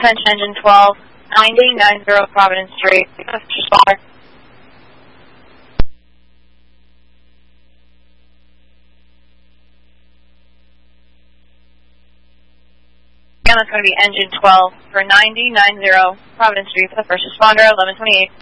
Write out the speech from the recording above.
Attention engine 12, 9090 Providence Street. First responder. Again, that's going to be engine 12 for 9090 Providence Street for the first responder, 1128.